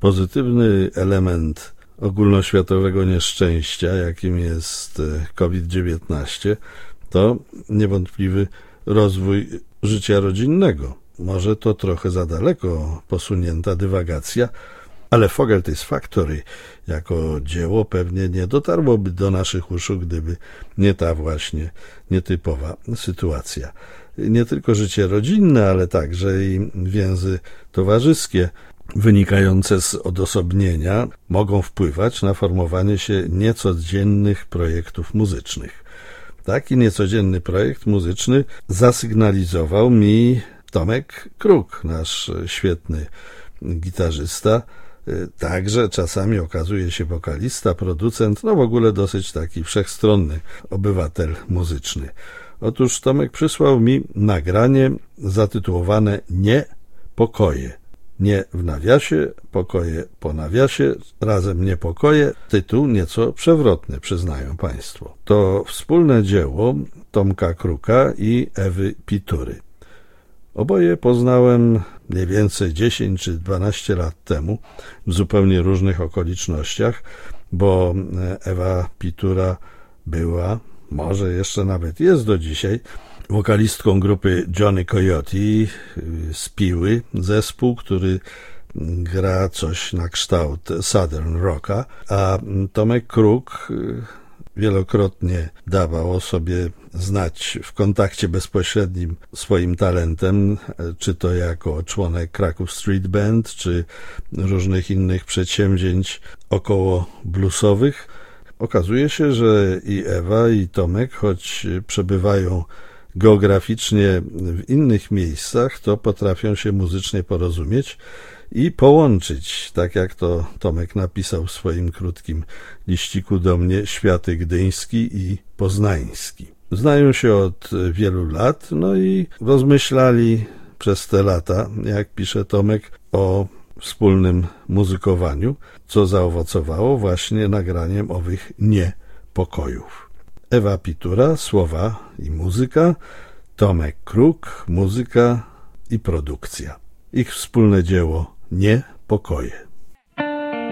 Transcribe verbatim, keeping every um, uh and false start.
Pozytywny element ogólnoświatowego nieszczęścia, jakim jest COVID dziewiętnaście, to niewątpliwy rozwój życia rodzinnego. Może to trochę za daleko posunięta dywagacja, ale Fogerty's Factory jako dzieło pewnie nie dotarłoby do naszych uszu, gdyby nie ta właśnie nietypowa sytuacja. Nie tylko życie rodzinne, ale także i więzy towarzyskie wynikające z odosobnienia mogą wpływać na formowanie się niecodziennych projektów muzycznych. Taki niecodzienny projekt muzyczny zasygnalizował mi Tomek Kruk, nasz świetny gitarzysta, także czasami okazuje się wokalista, producent, no w ogóle dosyć taki wszechstronny obywatel muzyczny. Otóż Tomek przysłał mi nagranie zatytułowane Nie pokoje. Nie w nawiasie, pokoje po nawiasie, razem niepokoje. Tytuł nieco przewrotny, przyznają Państwo. To wspólne dzieło Tomka Kruka i Ewy Pitury. Oboje poznałem mniej więcej dziesięć czy dwanaście lat temu w zupełnie różnych okolicznościach, bo Ewa Pitura była, może jeszcze nawet jest do dzisiaj, wokalistką grupy Johnny Coyote z Piły, zespół, który gra coś na kształt Southern Rocka, a Tomek Kruk wielokrotnie dawał o sobie znać w kontakcie bezpośrednim swoim talentem, czy to jako członek Kraków Street Band, czy różnych innych przedsięwzięć około bluesowych. Okazuje się, że i Ewa, i Tomek, choć przebywają geograficznie w innych miejscach, to potrafią się muzycznie porozumieć i połączyć, tak jak to Tomek napisał w swoim krótkim liściku do mnie, światy gdyński i poznański. Znają się od wielu lat, no i rozmyślali przez te lata, jak pisze Tomek, o wspólnym muzykowaniu, co zaowocowało właśnie nagraniem owych niepokojów. Ewa Pitura, słowa i muzyka, Tomek Kruk, muzyka i produkcja. Ich wspólne dzieło Niepokoje.